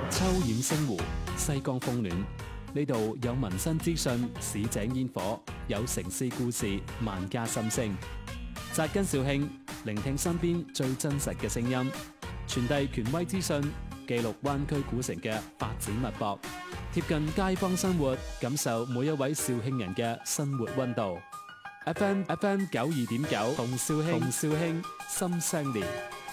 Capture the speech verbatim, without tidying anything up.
秋染星湖，西江風暖。呢度有民生資訊、市井煙火，有城市故事、萬家心聲。扎根肇慶，聆聽身邊最真實嘅聲音，傳遞權威資訊，記錄灣區古城嘅發展脈搏，貼近街坊生活，感受每一位肇慶人嘅生活溫度。F M F M 九二點九，同肇慶同肇慶心相連。